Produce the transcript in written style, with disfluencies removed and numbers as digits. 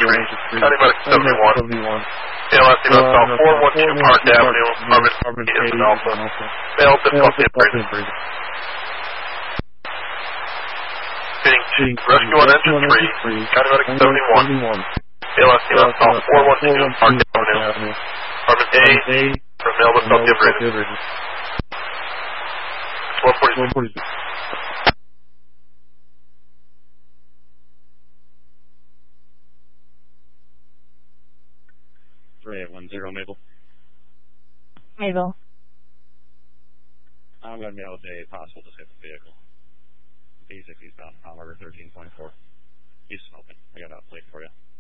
Street, County Medic 71. ALS Email South 412 Park Avenue, Apartment A is an Alpha. Failed difficulty upgrade. Getting rescue on engine 3, County Medic 71. ALS Email South 412 Park Avenue, Apartment A, from mailbox up the upgrade. 146. 3810 Mabel. Mabel. I'm going to be able to say possible to hit the vehicle. P60 stop, Palmer 13.4. He's smoking. I got a plate for you.